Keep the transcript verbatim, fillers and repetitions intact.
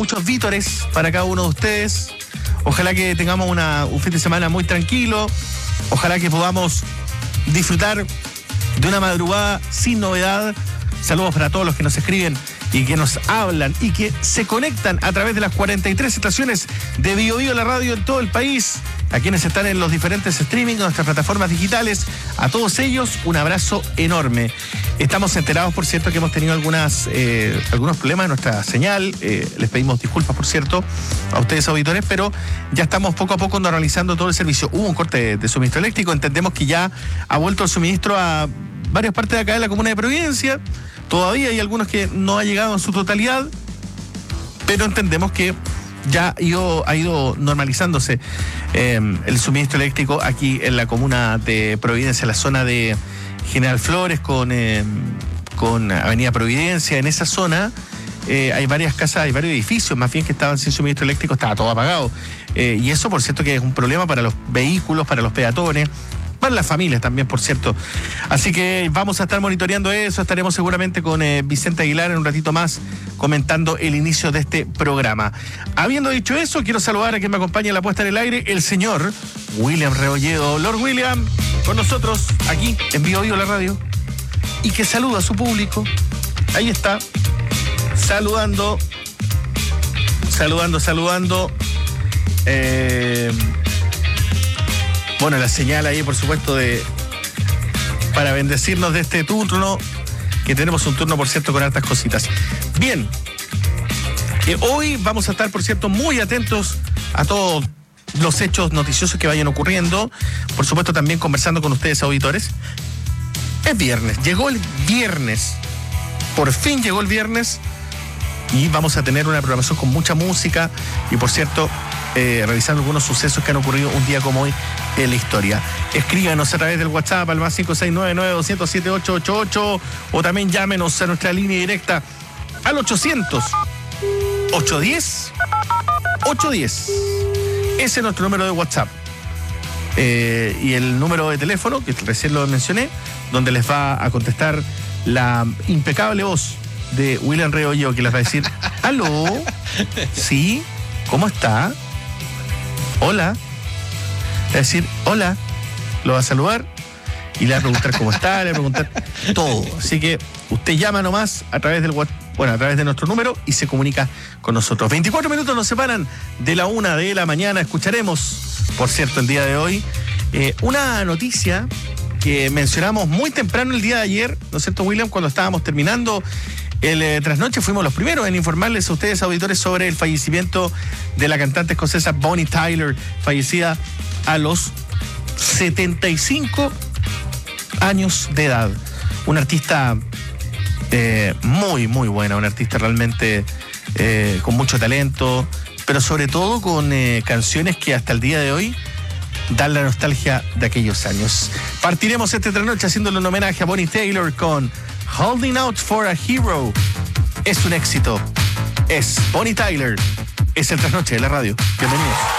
muchos vítores para cada uno de ustedes. Ojalá que tengamos una, un fin de semana muy tranquilo. Ojalá que podamos disfrutar de una madrugada sin novedad. Saludos para todos los que nos escriben y que nos hablan y que se conectan a través de las cuarenta y tres estaciones de Bio Bio la radio en todo el país. A quienes están en los diferentes streaming, nuestras plataformas digitales, a todos ellos un abrazo enorme. Estamos enterados, por cierto, que hemos tenido algunas eh, algunos problemas en nuestra señal. Eh, les pedimos disculpas, por cierto, a ustedes auditores, pero ya estamos poco a poco normalizando todo el servicio. Hubo un corte de, de suministro eléctrico, entendemos que ya ha vuelto el suministro a varias partes de acá de la comuna de Providencia. Todavía hay algunos que no ha llegado en su totalidad, pero entendemos que ya ha ido, ha ido normalizándose eh, el suministro eléctrico aquí en la comuna de Providencia, en la zona de General Flores con, eh, con Avenida Providencia. En esa zona eh, hay varias casas, hay varios edificios más bien que estaban sin suministro eléctrico, estaba todo apagado. Eh, y eso, por cierto, que es un problema para los vehículos, para los peatones, para las familias también, por cierto. Así que vamos a estar monitoreando eso. Estaremos seguramente con eh, Vicente Aguilar en un ratito más comentando el inicio de este programa. Habiendo dicho eso, quiero saludar a quien me acompaña en la puesta en el aire, el señor William Rebolledo. Lord William, con nosotros aquí en Bio Bio la radio, y que saluda a su público. Ahí está, saludando, saludando, saludando. Eh... Bueno, la señal ahí, por supuesto, de para bendecirnos de este turno, que tenemos un turno, por cierto, con hartas cositas. Bien, eh, hoy vamos a estar, por cierto, muy atentos a todos los hechos noticiosos que vayan ocurriendo. Por supuesto, también conversando con ustedes, auditores. Es viernes, llegó el viernes. Por fin llegó el viernes y vamos a tener una programación con mucha música y, por cierto, Eh, revisando algunos sucesos que han ocurrido un día como hoy en la historia. Escríbanos a través del WhatsApp al más cinco seis nueve nueve dos cero siete ocho ocho ocho o también llámenos a nuestra línea directa al ochocientos, ochocientos diez, ochocientos diez. Ese es nuestro número de WhatsApp. Eh, y el número de teléfono, que recién lo mencioné, donde les va a contestar la impecable voz de William Rebolledo, que les va a decir: ¿aló? ¿Sí? ¿Cómo está? Hola. Es decir, hola. Lo va a saludar y le va a preguntar cómo está, le va a preguntar todo. Así que usted llama nomás a través del WhatsApp, bueno, a través de nuestro número y se comunica con nosotros. veinticuatro minutos nos separan de la una de la mañana. Escucharemos, por cierto, el día de hoy, eh, una noticia que mencionamos muy temprano el día de ayer, ¿no es cierto, William? Cuando estábamos terminando el eh, trasnoche, fuimos los primeros en informarles a ustedes, auditores, sobre el fallecimiento de la cantante escocesa Bonnie Tyler, fallecida a los setenta y cinco años de edad. Una artista eh, muy, muy buena, una artista realmente eh, con mucho talento, pero sobre todo con eh, canciones que hasta el día de hoy dan la nostalgia de aquellos años. Partiremos esta trasnoche haciéndole un homenaje a Bonnie Tyler con Holding Out for a Hero. Es un éxito. Es Bonnie Tyler. Es el trasnoche de la radio. Bienvenidos.